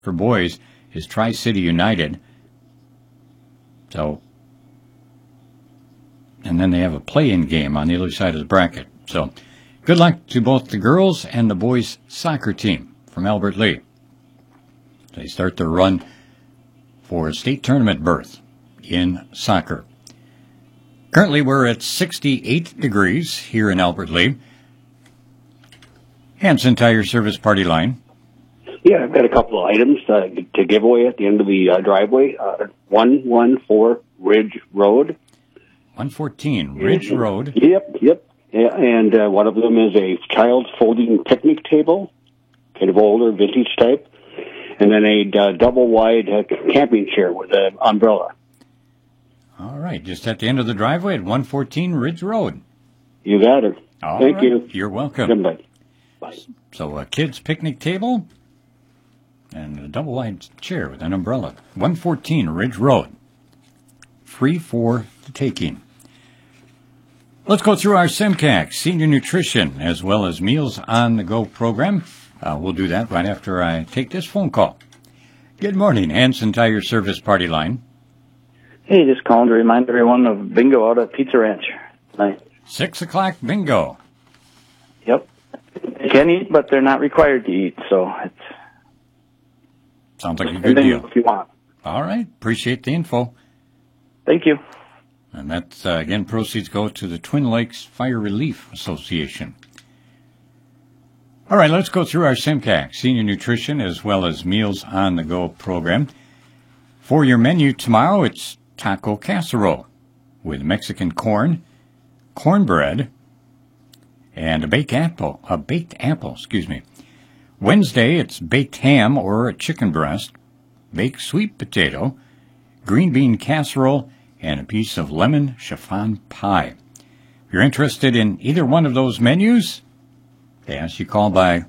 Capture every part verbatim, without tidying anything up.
for boys is Tri-City United. So, and then they have a play-in game on the other side of the bracket. So, good luck to both the girls and the boys soccer team from Albert Lea. They start their run for a state tournament berth in soccer. Currently, we're at sixty-eight degrees here in Albert Lea. Hanson Tire Service party line. Yeah, I've got a couple of items uh, to give away at the end of the uh, driveway. Uh, one one four Ridge Road. one fourteen Ridge and, Road. Yep, yep. Yeah, and uh, one of them is a child's folding picnic table, kind of older, vintage type. And then a uh, double-wide uh, camping chair with an umbrella. All right, just at the end of the driveway at one fourteen Ridge Road. You got it. All Thank right. you. You're welcome. Goodbye. Bye. So a kid's picnic table and a double-wide chair with an umbrella. one fourteen Ridge Road. Free for the taking. Let's go through our Simcac Senior Nutrition as well as Meals on the Go program. Uh, we'll do that right after I take this phone call. Good morning, Hanson Tire Service party line. Hey, just calling to remind everyone of bingo out at Pizza Ranch tonight. Six o'clock bingo. Yep. They can eat, but they're not required to eat, so it's... Sounds like a good deal. If you want. All right, appreciate the info. Thank you. And that's, uh, again, proceeds go to the Twin Lakes Fire Relief Association. All right, let's go through our Simcac Senior Nutrition as well as Meals on the Go program. For your menu tomorrow, it's taco casserole with Mexican corn, cornbread, and a baked apple. A baked apple, excuse me. Wednesday, it's baked ham or a chicken breast, baked sweet potato, green bean casserole, and a piece of lemon chiffon pie. If you're interested in either one of those menus, they ask you call by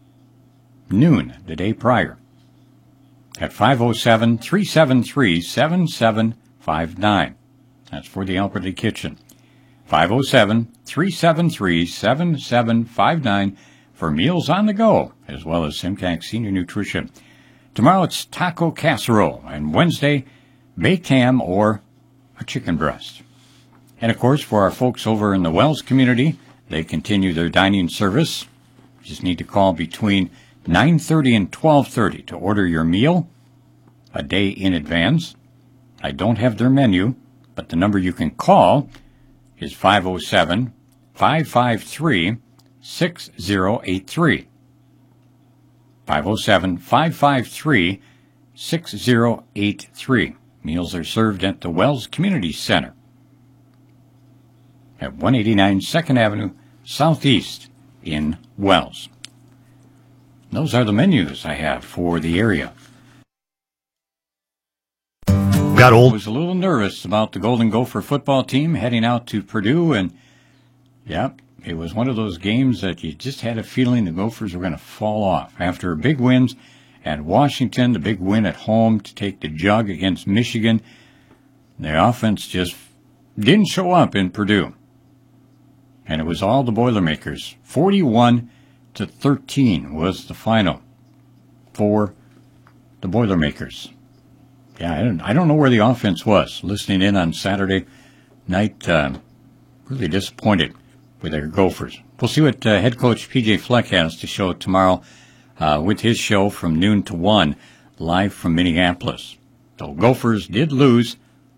noon the day prior at five oh seven, three seven three, seven seven five nine. That's for the Albert Lea Kitchen. five oh seven, three seven three, seven seven five nine for Meals on the Go, as well as Simcac Senior Nutrition. Tomorrow it's taco casserole, and Wednesday, baked ham or a chicken breast. And, of course, for our folks over in the Wells community, they continue their dining service. You just need to call between nine thirty and twelve thirty to order your meal a day in advance. I don't have their menu, but the number you can call is five oh seven, five five three, six oh eight three. five oh seven, five five three, six oh eight three. Meals are served at the Wells Community Center at one eighty-nine second Avenue Southeast in Wells. Those are the menus I have for the area. Got old. I was a little nervous about the Golden Gopher football team heading out to Purdue, and yeah, it was one of those games that you just had a feeling the Gophers were going to fall off. After big wins at Washington, the big win at home to take the jug against Michigan, the offense just didn't show up in Purdue. And it was all the Boilermakers. forty-one to thirteen was the final for the Boilermakers. Yeah, I don't, I don't know where the offense was. Listening in on Saturday night, uh, really disappointed with their Gophers. We'll see what uh, head coach P J Fleck has to show tomorrow uh, with his show from noon to one, live from Minneapolis. So Gophers did lose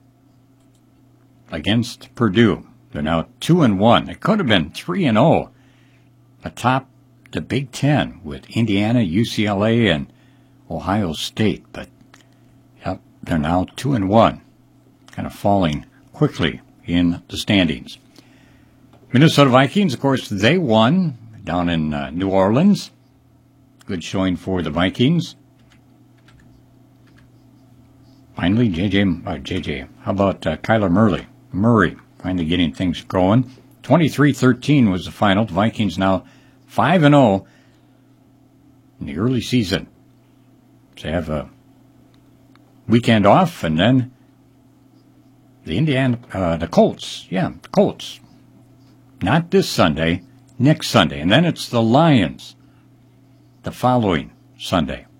against Purdue. They're now two and one. It could have been three and zero, atop the Big Ten with Indiana, U C L A, and Ohio State. But yep, they're now two and one, kind of falling quickly in the standings. Minnesota Vikings, of course, they won down in uh, New Orleans. Good showing for the Vikings. Finally, J J, uh, J J, how about uh, Kyler Murray? Murray finally getting things going. twenty-three thirteen was the final. The Vikings now five and oh in the early season. So they have a weekend off, and then the Indiana, uh, the Colts. Yeah, the Colts. Not this Sunday, next Sunday. And then it's the Lions the following Sunday.